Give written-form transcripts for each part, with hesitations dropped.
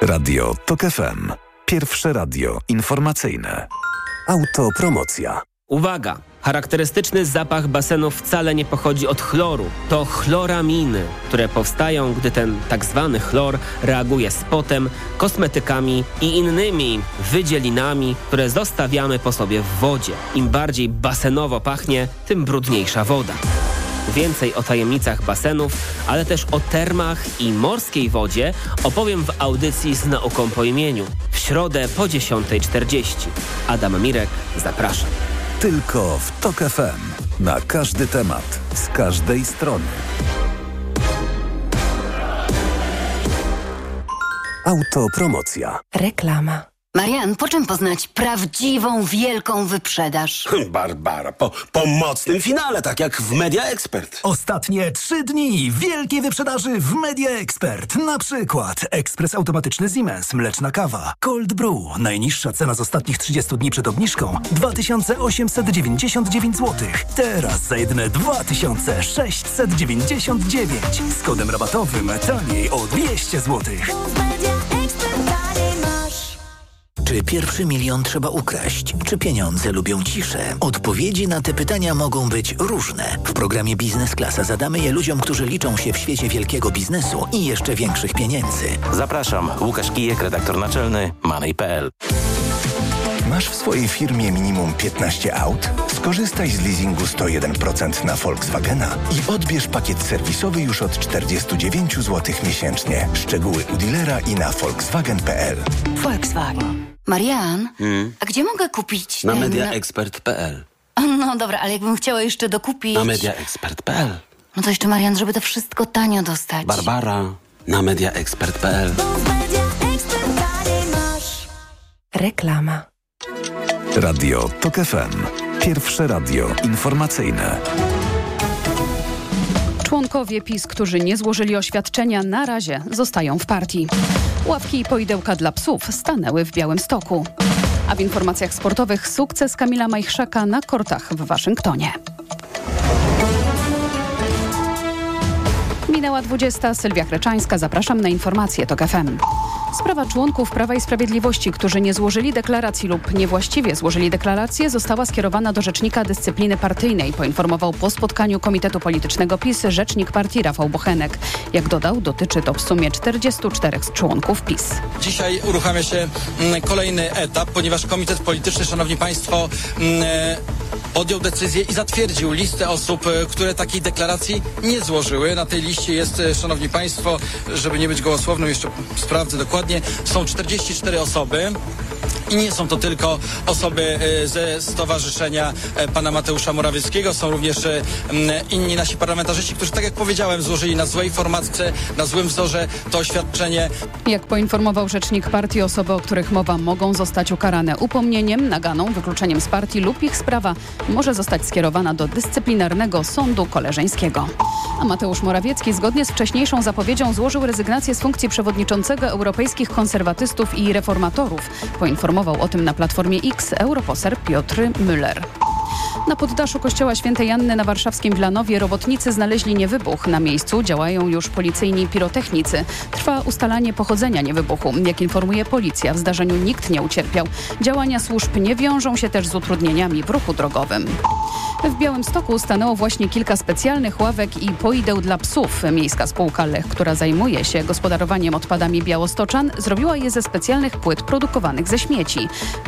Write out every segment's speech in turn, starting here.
Radio TOK FM. Pierwsze radio informacyjne. Autopromocja. Uwaga! Charakterystyczny zapach basenów wcale nie pochodzi od chloru. To chloraminy, które powstają, gdy ten tak zwany chlor reaguje z potem, kosmetykami i innymi wydzielinami, które zostawiamy po sobie w wodzie. Im bardziej basenowo pachnie, tym brudniejsza woda. Więcej o tajemnicach basenów, ale też o termach i morskiej wodzie opowiem w audycji Z nauką po imieniu. W środę po 10:40. Adam Mirek, zapraszam. Tylko w TOK FM. Na każdy temat, z każdej strony. Autopromocja. Reklama. Marian, po czym poznać prawdziwą, wielką wyprzedaż? Barbara, po mocnym finale, tak jak w Media Expert. Ostatnie 3 dni wielkiej wyprzedaży w Media Expert. Na przykład ekspres automatyczny Siemens, mleczna kawa, Cold Brew. Najniższa cena z ostatnich 30 dni przed obniżką 2899 zł. Teraz za jedyne 2699. Z kodem rabatowym taniej o 200 zł. Czy pierwszy milion trzeba ukraść? Czy pieniądze lubią ciszę? Odpowiedzi na te pytania mogą być różne. W programie Biznes Klasa zadamy je ludziom, którzy liczą się w świecie wielkiego biznesu i jeszcze większych pieniędzy. Zapraszam, Łukasz Kijek, redaktor naczelny Money.pl. Masz w swojej firmie minimum 15 aut? Skorzystaj z leasingu 101% na Volkswagena i odbierz pakiet serwisowy już od 49 zł miesięcznie. Szczegóły u dealera i na Volkswagen.pl. Volkswagen. Marian, a gdzie mogę kupić Na mediaexpert.pl. No dobra, ale jakbym chciała jeszcze dokupić... Na mediaexpert.pl. No to jeszcze, Marian, żeby to wszystko tanio dostać. Barbara, na mediaexpert.pl. Reklama. Radio TOK FM. Pierwsze radio informacyjne. Członkowie PiS, którzy nie złożyli oświadczenia, na razie zostają w partii. Ławki i poidełka dla psów stanęły w Białymstoku. A w informacjach sportowych sukces Kamila Majchrzaka na kortach w Waszyngtonie. Minęła 20. Sylwia Chreczańska. Zapraszam na informacje TOK FM. Sprawa członków Prawa i Sprawiedliwości, którzy nie złożyli deklaracji lub niewłaściwie złożyli deklarację, została skierowana do Rzecznika Dyscypliny Partyjnej, poinformował po spotkaniu Komitetu Politycznego PiS rzecznik partii Rafał Bochenek. Jak dodał, dotyczy to w sumie 44 członków PiS. Dzisiaj uruchamia się kolejny etap, ponieważ Komitet Polityczny, szanowni państwo, podjął decyzję i zatwierdził listę osób, które takiej deklaracji nie złożyły. Na tej liście jest, szanowni państwo, żeby nie być gołosłownym, jeszcze sprawdzę dokładnie, są 44 osoby. I nie są to tylko osoby ze stowarzyszenia pana Mateusza Morawieckiego, są również inni nasi parlamentarzyści, którzy, tak jak powiedziałem, złożyli na złej formatce, na złym wzorze to oświadczenie. Jak poinformował rzecznik partii, osoby, o których mowa, mogą zostać ukarane upomnieniem, naganą, wykluczeniem z partii lub ich sprawa może zostać skierowana do dyscyplinarnego sądu koleżeńskiego. A Mateusz Morawiecki zgodnie z wcześniejszą zapowiedzią złożył rezygnację z funkcji przewodniczącego Europejskich Konserwatystów i Reformatorów. Poinformował o tym na Platformie X europoseł Piotr Müller. Na poddaszu kościoła świętej Anny na warszawskim Wilanowie robotnicy znaleźli niewybuch. Na miejscu działają już policyjni pirotechnicy. Trwa ustalanie pochodzenia niewybuchu. Jak informuje policja, w zdarzeniu nikt nie ucierpiał. Działania służb nie wiążą się też z utrudnieniami w ruchu drogowym. W Białymstoku stanęło właśnie kilka specjalnych ławek i poideł dla psów. Miejska spółka Lech, która zajmuje się gospodarowaniem odpadami białostoczan, zrobiła je ze specjalnych płyt produkowanych ze śmieci.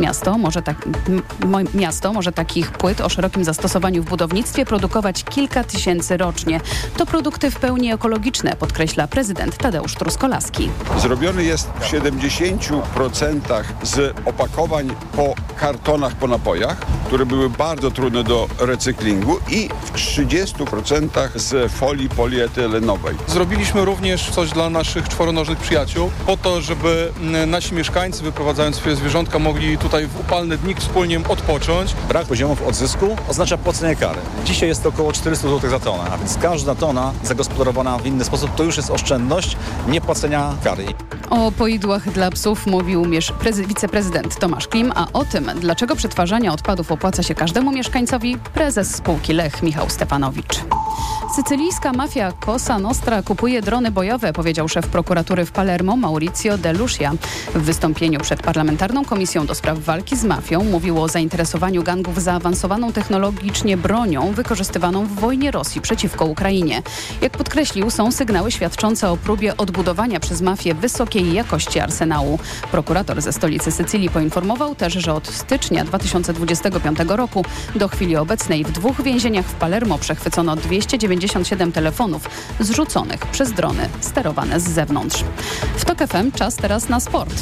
Miasto może takich płyt o szerokim zastosowaniu w budownictwie produkować kilka tysięcy rocznie. To produkty w pełni ekologiczne, podkreśla prezydent Tadeusz Truskolaski. Zrobiony jest w 70% z opakowań po kartonach po napojach, które były bardzo trudne do recyklingu, i w 30% z folii polietylenowej. Zrobiliśmy również coś dla naszych czworonożnych przyjaciół, po to, żeby nasi mieszkańcy, wyprowadzając swoje zwierzątka, mogli tutaj w upalne dni wspólnie odpocząć. Brak poziomów odzysku oznacza płacenie kary. Dzisiaj jest to około 400 zł za tonę, a więc każda tona zagospodarowana w inny sposób to już jest oszczędność niepłacenia kary. O poidłach dla psów mówił wiceprezydent Tomasz Klim, a o tym, dlaczego przetwarzanie odpadów opłaca się każdemu mieszkańcowi, prezes spółki Lech Michał Stefanowicz. Sycylijska mafia Cosa Nostra kupuje drony bojowe, powiedział szef prokuratury w Palermo Maurizio De Lucia. W wystąpieniu przed Parlamentarną Komisją do Spraw Walki z Mafią mówił o zainteresowaniu gangów zaawansowaną technologicznie bronią wykorzystywaną w wojnie Rosji przeciwko Ukrainie. Jak podkreślił, są sygnały świadczące o próbie odbudowania przez mafię wysokiej jakości arsenału. Prokurator ze stolicy Sycylii poinformował też, że od stycznia 2025 roku do chwili obecnej w 2 więzieniach w Palermo przechwycono 297 telefonów zrzuconych przez drony sterowane z zewnątrz. W TOK FM czas teraz na sport.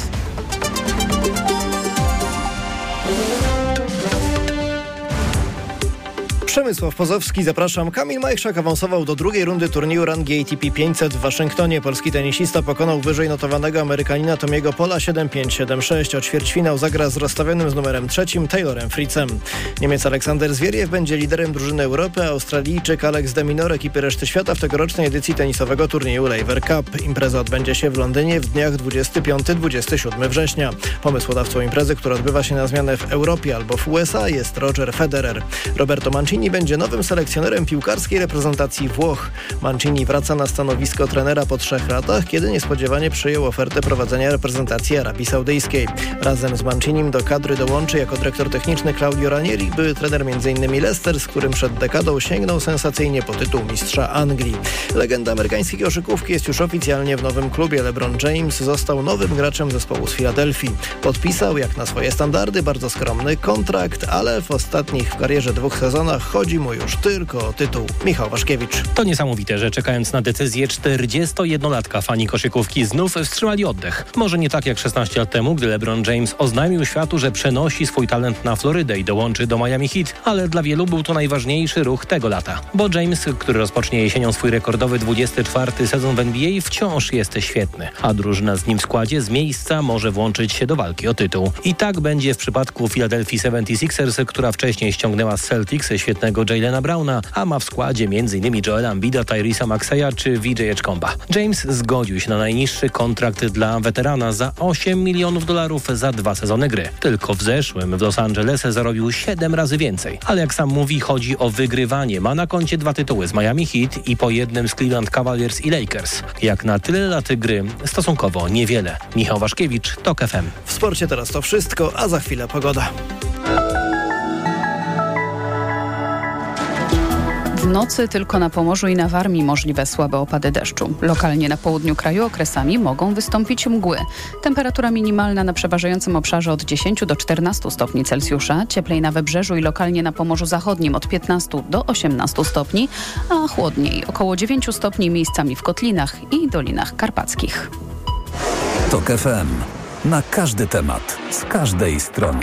Przemysław Pozowski, zapraszam. Kamil Majchrzak awansował do drugiej rundy turnieju rangi ATP 500 w Waszyngtonie. Polski tenisista pokonał wyżej notowanego Amerykanina Tomiego Pola 7-5, 7-6. O ćwierćfinał zagra z rozstawionym z numerem 3 Taylorem Fritzem. Niemiec Aleksander Zwieriew będzie liderem drużyny Europy, a Australijczyk Alex de Minaur ekipy reszty świata w tegorocznej edycji tenisowego turnieju Laver Cup. Impreza odbędzie się w Londynie w dniach 25-27 września. Pomysłodawcą imprezy, która odbywa się na zmianę w Europie albo w USA, jest Roger Federer. Roberto Mancini będzie nowym selekcjonerem piłkarskiej reprezentacji Włoch. Mancini wraca na stanowisko trenera po 3 latach, kiedy niespodziewanie przyjął ofertę prowadzenia reprezentacji Arabii Saudyjskiej. Razem z Mancinim do kadry dołączy jako dyrektor techniczny Claudio Ranieri, były trener m.in. Leicester, z którym przed dekadą sięgnął sensacyjnie po tytuł mistrza Anglii. Legenda amerykańskiej koszykówki jest już oficjalnie w nowym klubie. LeBron James został nowym graczem zespołu z Filadelfii. Podpisał, jak na swoje standardy, bardzo skromny kontrakt, ale w ostatnich w karierze 2 sezonach chodzi mu już tylko o tytuł. Michał Waszkiewicz. To niesamowite, że czekając na decyzję 41-latka fani koszykówki znów wstrzymali oddech. Może nie tak jak 16 lat temu, gdy LeBron James oznajmił światu, że przenosi swój talent na Florydę i dołączy do Miami Heat, ale dla wielu był to najważniejszy ruch tego lata. Bo James, który rozpocznie jesienią swój rekordowy 24 sezon w NBA, wciąż jest świetny, a drużyna z nim w składzie z miejsca może włączyć się do walki o tytuł. I tak będzie w przypadku Philadelphia 76ers, która wcześniej ściągnęła z Celtics świetnego Jaylena Browna, a ma w składzie m.in. Joela Embida, Tyresa Maxeya czy VJ Edgecomba. James zgodził się na najniższy kontrakt dla weterana za $8 milionów za 2 sezony gry. Tylko w zeszłym w Los Angeles zarobił 7 razy więcej. Ale jak sam mówi, chodzi o wygrywanie. Ma na koncie 2 tytuły z Miami Heat i po jednym z Cleveland Cavaliers i Lakers. Jak na tyle lat gry, stosunkowo niewiele. Michał Waszkiewicz, TOK FM. W sporcie teraz to wszystko, a za chwilę pogoda. W nocy tylko na Pomorzu i na Warmii możliwe słabe opady deszczu. Lokalnie na południu kraju okresami mogą wystąpić mgły. Temperatura minimalna na przeważającym obszarze od 10 do 14 stopni Celsjusza, cieplej na Wybrzeżu i lokalnie na Pomorzu Zachodnim od 15 do 18 stopni, a chłodniej około 9 stopni miejscami w Kotlinach i Dolinach Karpackich. TOK FM. Na każdy temat, z każdej strony.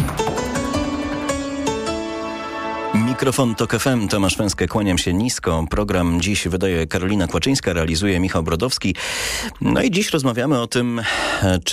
Mikrofon TOK FM, Tomasz Węskę, kłaniam się nisko. Program dziś wydaje Karolina Kłaczyńska, realizuje Michał Brodowski. No i dziś rozmawiamy o tym,